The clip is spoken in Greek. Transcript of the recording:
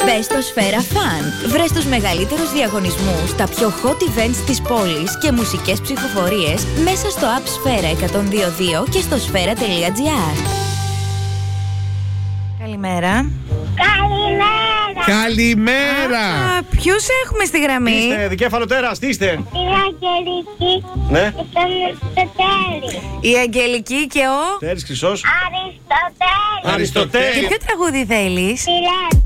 Μπες στο Σφαίρα Fun. Βρες τους μεγαλύτερους διαγωνισμούς, τα πιο hot events της πόλης και μουσικές ψηφοφορίες μέσα στο app Σφαίρα 102.2 και στο σφαίρα.gr. Καλημέρα. Καλημέρα! Ποιους έχουμε στη γραμμή? Είστε δικέφαλο τέρας, τι είστε? Η Αγγελική Ναι. και τον Αριστοτέλη. Η Αγγελική και ο Τέρης Χρυσός. Αριστοτέλη. Αριστοτέλη. Και ποιο τραγούδι θέλεις? Φιλές.